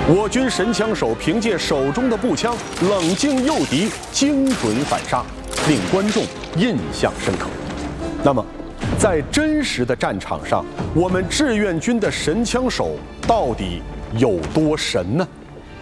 我军神枪手凭借手中的步枪冷静诱敌，精准反杀，令观众印象深刻。那么，在真实的战场上，我们志愿军的神枪手到底有多神呢？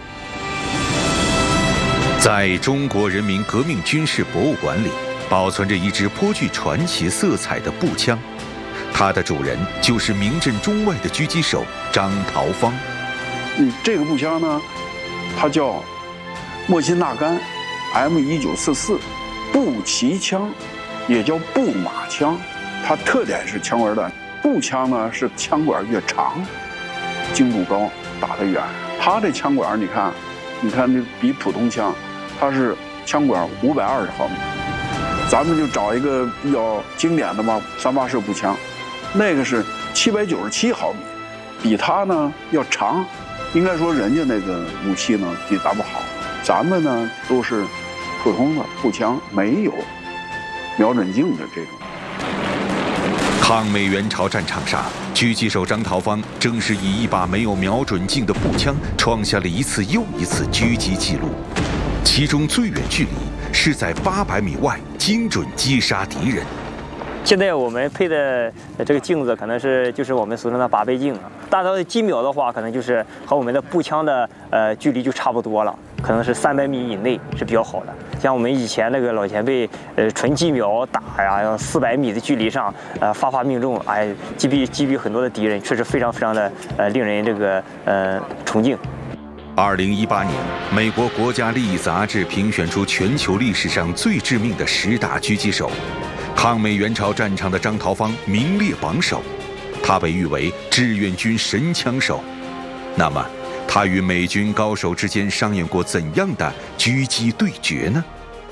在中国人民革命军事博物馆里，保存着一支颇具传奇色彩的步枪，它的主人就是名震中外的狙击手张桃芳。 这个步枪呢，它叫莫辛纳甘 M1944步骑枪，也叫步马枪。它特点是枪管短，步枪呢是枪管越长，精度高，打得远。它这枪管你看这比普通枪，它是枪管520毫米。咱们就找一个比较经典的吧，38式步枪，那个是797毫米，比它呢要长。应该说人家那个武器呢比咱们好，咱们呢都是普通的步枪，没有瞄准镜的这种。 抗美援朝战场上，狙击手张桃芳正是以一把没有瞄准镜的步枪，创下了一次又一次狙击记录。其中最远距离是在800米外精准击杀敌人。 现在我们配的这个镜子可能就是我们俗称的8倍镜啊，大到击瞄的话，可能就是和我们的步枪的距离就差不多了，可能是300米以内是比较好的。像我们以前那个老前辈，纯击瞄打呀，要400米的距离上，发命中，哎，击毙很多的敌人，确实非常非常的令人这个崇敬。 2018年，美国国家利益杂志评选出全球历史上最致命的10大狙击手。抗美援朝战场的张桃芳名列榜首，他被誉为志愿军神枪手。那么，他与美军高手之间上演过怎样的狙击对决呢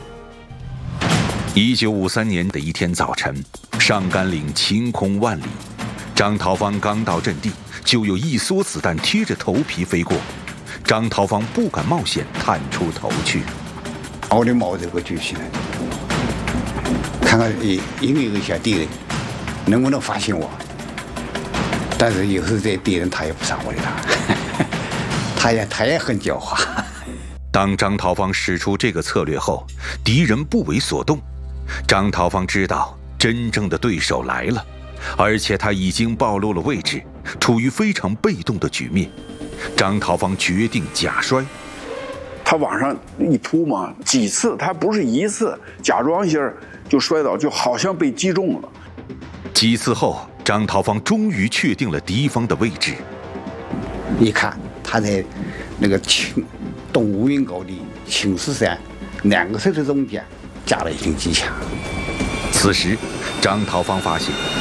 ？1953年的一天早晨，上甘岭晴空万里，张桃芳刚到阵地，就有一梭子弹贴着头皮飞过。张桃芳不敢冒险探出头去， 我的帽子给举起来，看看有没有一些敌人能不能发现我。但是有时候这敌人他也不上我的当，他也很狡猾。 当张桃芳使出这个策略后，敌人不为所动。张桃芳知道真正的对手来了，而且他已经暴露了位置，处于非常被动的局面。张桃芳决定假摔， 他往上一扑嘛，几次他不是一次，假装一下就摔倒，就好像被击中了。 几次后，张桃芳终于确定了敌方的位置。 一看他在那个东乌云高地青石山2个石头中间架了一挺机枪。 此时，张桃芳发现